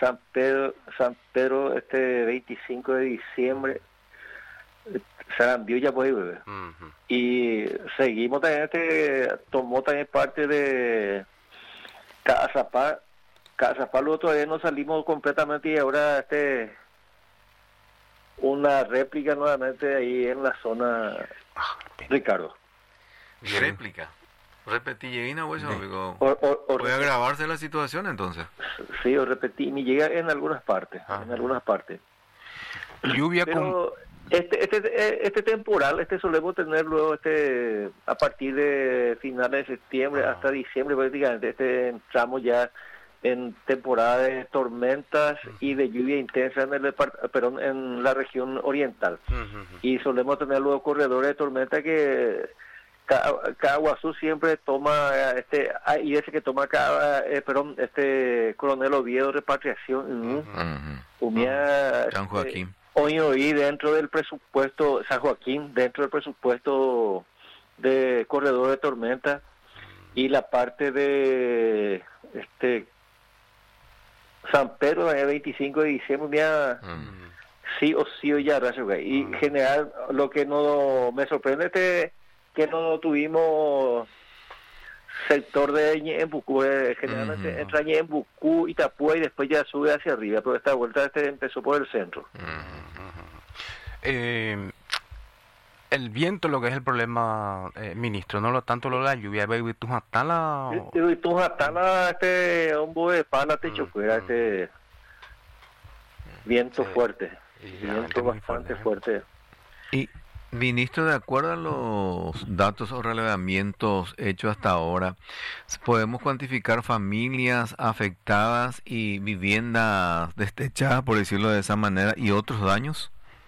San Pedro, 25 de diciembre, Sarambió ya puede beber. Y seguimos también, tomó también parte de Cazapá. Cazapá luego todavía no salimos completamente y ahora una réplica nuevamente ahí en la zona, Ricardo. Réplica. Repetí, Llegina, pues, ¿Puede agravarse la situación entonces? Sí, o repetí, ni llega en algunas partes, Lluvia Pero este temporal, solemos tener luego, a partir de finales de septiembre hasta diciembre prácticamente, entramos ya en temporada de tormentas y de lluvia intensa en la región oriental. Y solemos tener luego corredores de tormenta que Caguazú siempre toma y ese que toma Coronel Oviedo, Repatriación, San Joaquín. Hoy dentro del presupuesto San Joaquín, dentro del presupuesto de corredor de tormenta, y la parte de San Pedro, el 25 de diciembre, sí o sí ya y en general lo que no me sorprende es que no tuvimos sector de Ñembucú, generalmente entra Ñembucú, Itapúa y después ya sube hacia arriba, pero esta vuelta empezó por el centro. El viento lo que es el problema, ministro, no tanto lo de la lluvia. Tujatala hombo de pana techo fuera, viento fuerte, viento bastante fuerte. Y ministro, de acuerdo a los datos o relevamientos hechos hasta ahora, ¿podemos cuantificar familias afectadas y viviendas destechadas, por decirlo de esa manera, y otros daños?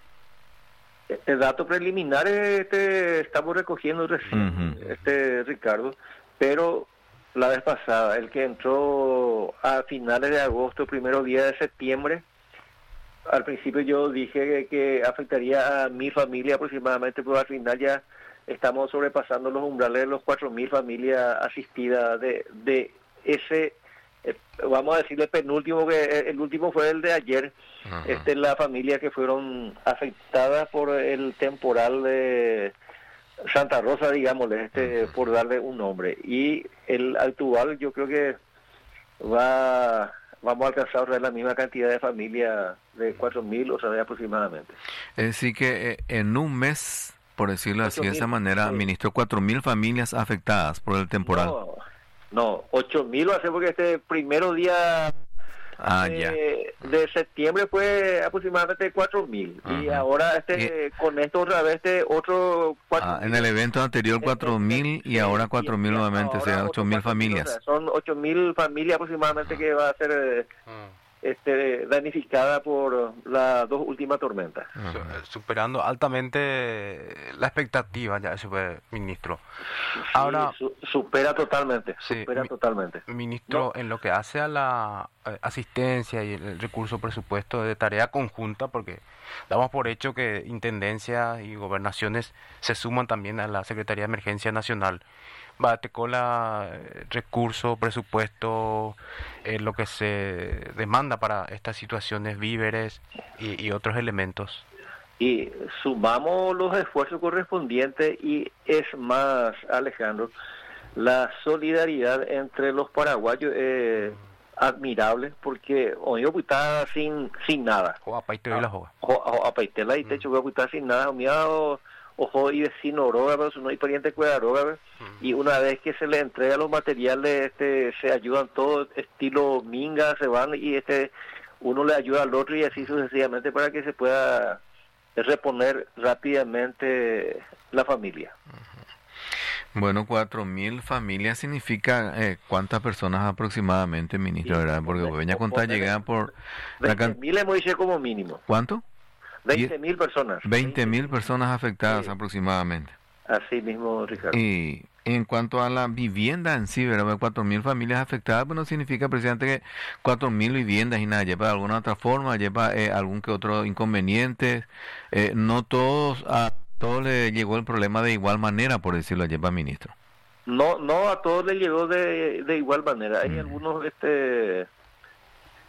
Datos preliminares estamos recogiendo recién, Ricardo, pero la vez pasada, el que entró a finales de agosto, primero día de septiembre, al principio yo dije que afectaría a 1,000 familias aproximadamente, pero al final ya estamos sobrepasando los umbrales de los 4,000 familias asistidas de ese, vamos a decirle penúltimo, que el último fue el de ayer. La familia que fueron afectadas por el temporal de Santa Rosa, digámosle, por darle un nombre. Y el actual, yo creo que vamos a alcanzar la misma cantidad de familias de 4,000, o sea, aproximadamente. Es decir que en un mes, por decirlo así de esa manera, ministro, 4,000 familias afectadas por el temporal. No, 8,000 va a ser porque este primero día de septiembre fue aproximadamente 4,000. Y ahora con esto otra vez otro 4,000. En el evento anterior 4,000 y ahora 4,000 nuevamente, o sea, 8,000 familias. O sea, son 8,000 familias aproximadamente que va a ser danificada por las dos últimas tormentas. Superando altamente la expectativa ya, ministro. Ahora supera totalmente, Ministro, en lo que hace a la asistencia y el recurso presupuesto de tarea conjunta, porque damos por hecho que intendencias y gobernaciones se suman también a la Secretaría de Emergencia Nacional. Batecola, recurso, presupuesto, lo que se demanda para estas situaciones, víveres y otros elementos. Y sumamos los esfuerzos correspondientes y es más, Alejandro, la solidaridad entre los paraguayos es admirable, porque hoy está sin nada. Sin nada, ojo y vecino Oroga, no hay pariente Cuedaroga, y una vez que se le entrega los materiales, se ayudan todos, estilo minga, se van y uno le ayuda al otro y así sucesivamente para que se pueda reponer rápidamente la familia. Bueno, 4,000 familias significa ¿cuántas personas aproximadamente, ministro? ¿Verdad? Porque Peña Contar llega por 20,000 hemos dicho como mínimo. ¿Cuánto? 20,000 personas. 20,000 personas afectadas aproximadamente. Así mismo, Ricardo. Y en cuanto a la vivienda en sí, ¿verdad? 4,000 familias afectadas, pues no significa precisamente que 4,000 viviendas y nada, lleva de alguna otra forma, lleva algún que otro inconveniente. No a todos les llegó el problema de igual manera, por decirlo, lleva ministro. No a todos les llegó de igual manera. Hay algunos